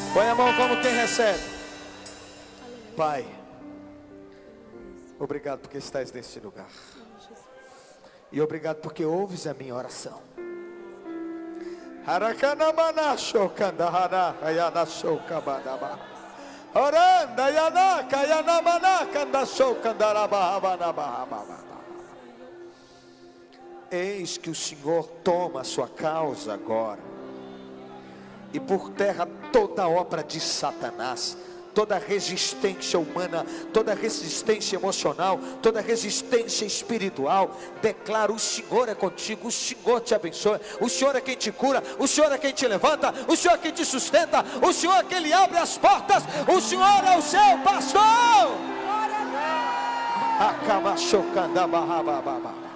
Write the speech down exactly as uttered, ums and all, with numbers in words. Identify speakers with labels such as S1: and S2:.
S1: Põe a mão como quem recebe. Pai, obrigado porque estás nesse lugar. E obrigado porque ouves a minha oração. Eis que o Senhor toma a sua causa agora, e por terra toda obra de Satanás, toda resistência humana, toda resistência emocional, toda resistência espiritual. Declaro: o Senhor é contigo, o Senhor te abençoa, o Senhor é quem te cura, o Senhor é quem te levanta, o Senhor é quem te sustenta, o Senhor é quem lhe abre as portas, o Senhor é o seu pastor. Acaba chocando a barra.